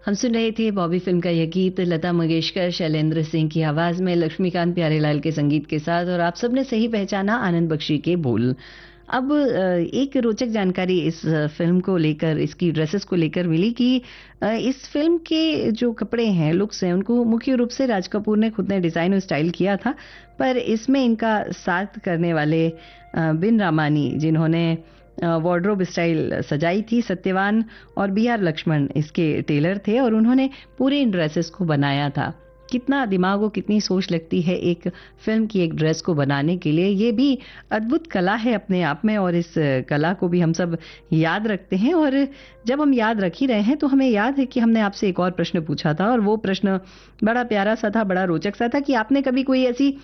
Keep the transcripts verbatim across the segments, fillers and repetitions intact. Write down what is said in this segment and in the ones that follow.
हम सुन रहे थे बॉबी फिल्म का यह गीत लता मंगेशकर, शैलेंद्र सिंह की आवाज में, लक्ष्मीकांत प्यारेलाल के संगीत के साथ, और आप सबने सही पहचाना, आनंद बख्शी के बोल। अब एक रोचक जानकारी इस फिल्म को लेकर, इसकी ड्रेसेस को लेकर मिली कि इस फिल्म के जो कपड़े हैं, लुक्स हैं, उनको मुख्य रूप से राज कपूर ने खुद ने डिजाइन और स्टाइल किया था, पर इसमें इनका साथ करने वाले बिन रामानी, जिन्होंने वार्डरोब स्टाइल सजाई थी, सत्यवान और बी आर लक्ष्मण इसके टेलर थे और उन्होंने पूरे इन ड्रेसेस को बनाया था। कितना दिमाग और कितनी सोच लगती है एक फिल्म की एक ड्रेस को बनाने के लिए। ये भी अद्भुत कला है अपने आप में और इस कला को भी हम सब याद रखते हैं। और जब हम याद रख ही रहे हैं तो हमें याद है कि हमने आपसे एक और प्रश्न पूछा था और वो प्रश्न बड़ा प्यारा सा था, बड़ा रोचक सा था कि आपने कभी कोई ऐसी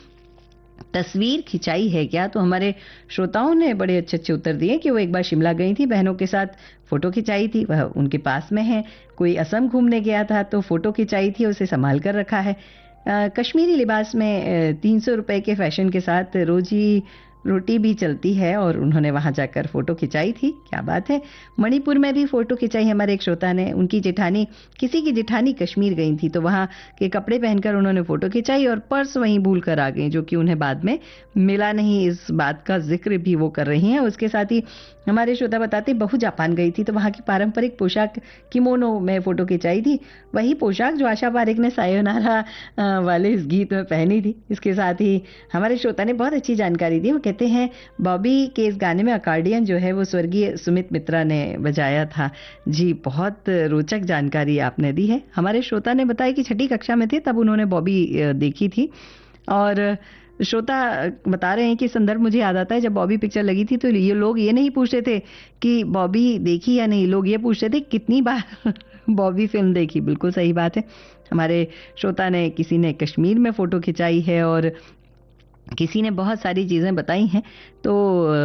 तस्वीर खिंचाई है क्या? तो हमारे श्रोताओं ने बड़े अच्छे अच्छे उत्तर दिए कि वो एक बार शिमला गई थी, बहनों के साथ फोटो खिंचाई थी, वह उनके पास में है। कोई असम घूमने गया था तो फोटो खिंचाई थी, उसे संभाल कर रखा है। आ, कश्मीरी लिबास में तीन सौ रुपए के फैशन के साथ रोजी रोटी भी चलती है और उन्होंने वहां जाकर फोटो खिंचाई थी। क्या बात है। मणिपुर में भी फोटो खिंचाई हमारे एक श्रोता ने। उनकी जेठानी, किसी की जेठानी कश्मीर गई थी तो वहां के कपड़े पहनकर उन्होंने फोटो खिंचाई और पर्स वहीं भूल कर आ गई, जो कि उन्हें बाद में मिला नहीं। इस बात का जिक्र भी वो कर रही हैं। उसके साथ ही हमारे श्रोता बताते, बहू जापान गई थी तो वहां की पारंपरिक पोशाक किमोनो में फोटो खिंचाई थी, वही पोशाक जो आशा पारेख ने सायोनारा वाले इस गीत में पहनी थी। इसके साथ ही हमारे श्रोता ने बहुत अच्छी जानकारी दी। वो कहते हैं बॉबी के इस गाने में अकॉर्डियन जो है वो स्वर्गीय सुमित मित्रा ने बजाया था। जी, बहुत रोचक जानकारी आपने दी है। हमारे श्रोता ने बताया कि छठी कक्षा में थे तब उन्होंने बॉबी देखी थी और श्रोता बता रहे हैं कि संदर्भ मुझे याद आता है, जब बॉबी पिक्चर लगी थी तो ये लोग ये नहीं पूछते थे कि बॉबी देखी या नहीं, लोग ये पूछते थे कितनी बार बॉबी फिल्म देखी। बिल्कुल सही बात है। हमारे श्रोता ने, किसी ने कश्मीर में फोटो खिंचाई है और किसी ने बहुत सारी चीजें बताई हैं। तो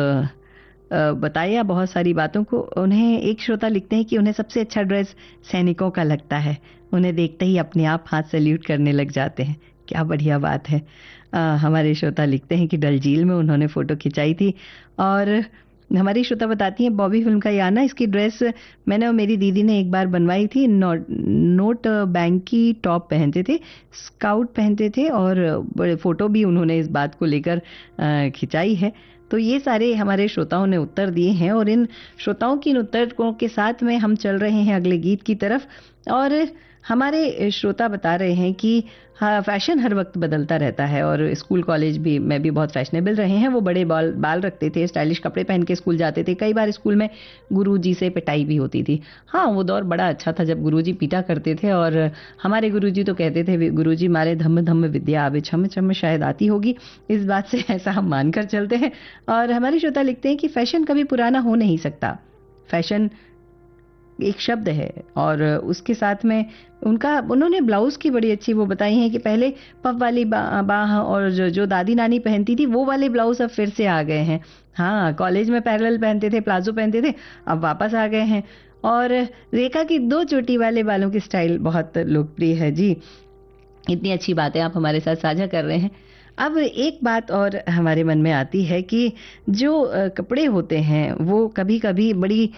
बताया बहुत सारी बातों को। उन्हें एक श्रोता लिखते हैं कि उन्हें सबसे अच्छा ड्रेस सैनिकों का लगता है, उन्हें देखते ही अपने आप हाथ सैल्यूट करने लग जाते हैं। क्या बढ़िया बात है। आ, हमारे श्रोता लिखते हैं कि डल झील में उन्होंने फोटो खिंचाई थी। और हमारी श्रोता बताती हैं बॉबी फिल्म का याना, इसकी ड्रेस मैंने और मेरी दीदी ने एक बार बनवाई थी। नोट नोट बैंक की टॉप पहनते थे, स्काउट पहनते थे और बड़े फोटो भी उन्होंने इस बात को लेकर खिंचाई है। तो ये सारे हमारे श्रोताओं ने उत्तर दिए हैं और इन श्रोताओं की इन उत्तरों के साथ में हम चल रहे हैं अगले गीत की तरफ। और हमारे श्रोता बता रहे हैं कि हाँ, फैशन हर वक्त बदलता रहता है और स्कूल कॉलेज भी में भी बहुत फैशनेबल रहे हैं। वो बड़े बाल बाल रखते थे, स्टाइलिश कपड़े पहन के स्कूल जाते थे। कई बार स्कूल में गुरुजी से पिटाई भी होती थी। हाँ, वो दौर बड़ा अच्छा था जब गुरुजी पीटा करते थे और हमारे गुरुजी तो कहते थे, गुरुजी मारे धम्म धम्म विद्या आवे छम छम, शायद आती होगी। इस बात से ऐसा हम मानकर चलते हैं। और हमारी श्रोता लिखते हैं कि फैशन कभी पुराना हो नहीं सकता, फैशन एक शब्द है। और उसके साथ में उनका, उन्होंने ब्लाउज की बड़ी अच्छी वो बताई है कि पहले पफ वाली बाह बा, और जो, जो दादी नानी पहनती थी वो वाले ब्लाउज अब फिर से आ गए हैं। हाँ, कॉलेज में पैरेलल पहनते थे, प्लाजो पहनते थे, अब वापस आ गए हैं। और रेखा की दो चोटी वाले बालों की स्टाइल बहुत लोकप्रिय है। जी, इतनी अच्छी बातें आप हमारे साथ साझा कर रहे हैं। अब एक बात और हमारे मन में आती है कि जो कपड़े होते हैं वो कभी कभी बड़ी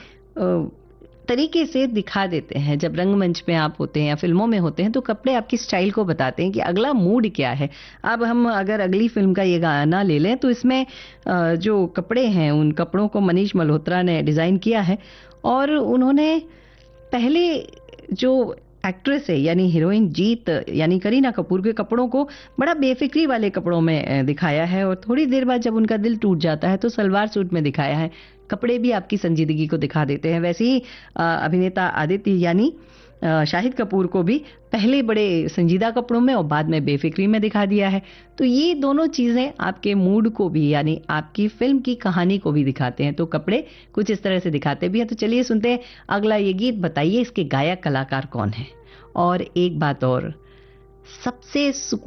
तरीके से दिखा देते हैं। जब रंगमंच में आप होते हैं या फिल्मों में होते हैं तो कपड़े आपकी स्टाइल को बताते हैं कि अगला मूड क्या है। अब हम अगर अगली फिल्म का ये गाना ले लें तो इसमें जो कपड़े हैं उन कपड़ों को मनीष मल्होत्रा ने डिज़ाइन किया है और उन्होंने पहले जो एक्ट्रेस है यानी हीरोइन जीत यानी करीना कपूर के कपड़ों को बड़ा बेफिक्री वाले कपड़ों में दिखाया है और थोड़ी देर बाद जब उनका दिल टूट जाता है तो सलवार सूट में दिखाया है। कपड़े भी आपकी संजीदगी को दिखा देते हैं। वैसे ही अभिनेता आदित्य यानी शाहिद कपूर को भी पहले बड़े संजीदा कपड़ों में और बाद में बेफिक्री में दिखा दिया है। तो ये दोनों चीजें आपके मूड को भी यानी आपकी फिल्म की कहानी को भी दिखाते हैं। तो कपड़े कुछ इस तरह से दिखाते भी हैं। तो चलिए सुनते हैं अगला ये गीत। बताइए इसके गायक कलाकार कौन है। और एक बात और, सबसे